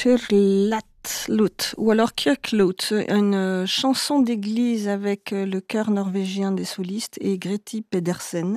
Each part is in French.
Kyrkjelaut, ou alors Kyrkjelaut, une chanson d'église avec le chœur norvégien des solistes et Greti Pedersen.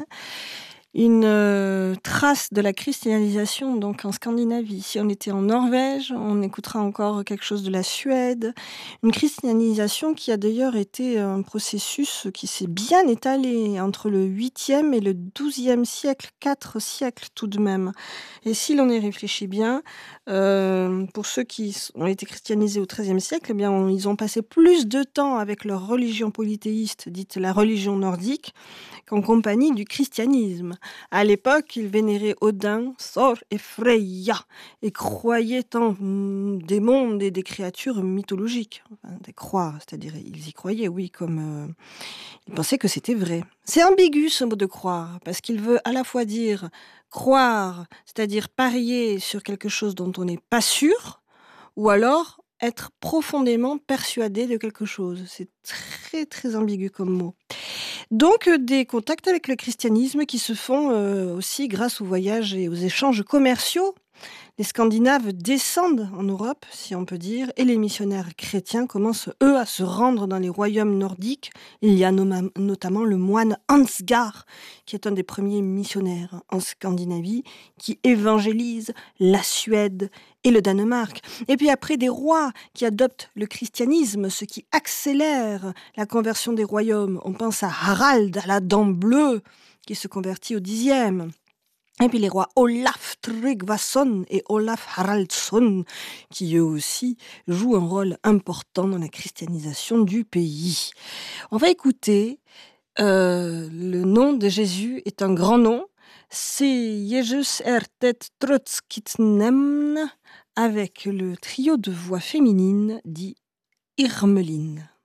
Une trace de la christianisation donc en Scandinavie. Si on était en Norvège, on écoutera encore quelque chose de la Suède. Une christianisation qui a d'ailleurs été un processus qui s'est bien étalé entre le 8e et le 12e siècle, 4 siècles tout de même. Et si l'on y réfléchit bien, pour ceux qui ont été christianisés au XIIIe siècle, eh bien, ils ont passé plus de temps avec leur religion polythéiste, dite la religion nordique, qu'en compagnie du christianisme. À l'époque, ils vénéraient Odin, Thor et Freya et croyaient en des mondes et des créatures mythologiques. Enfin, des croire, c'est-à-dire ils y croyaient, oui, comme ils pensaient que c'était vrai. C'est ambigu ce mot de croire, parce qu'il veut à la fois dire croire, c'est-à-dire parier sur quelque chose dont on n'est pas sûr, ou alors être profondément persuadé de quelque chose. C'est très très ambigu comme mot. Donc des contacts avec le christianisme qui se font aussi grâce aux voyages et aux échanges commerciaux. Les Scandinaves descendent en Europe, si on peut dire, et les missionnaires chrétiens commencent, eux, à se rendre dans les royaumes nordiques. Il y a notamment le moine Ansgar, qui est un des premiers missionnaires en Scandinavie, qui évangélise la Suède et le Danemark. Et puis après, des rois qui adoptent le christianisme, ce qui accélère la conversion des royaumes. On pense à Harald, à la dent bleue, qui se convertit au Xe. Et puis les rois Olaf Tryggvason et Olaf Haraldsson, qui eux aussi jouent un rôle important dans la christianisation du pays. On va écouter le nom de Jésus est un grand nom. C'est Jesus ertet trotskitnemn avec le trio de voix féminines dit Irmelin.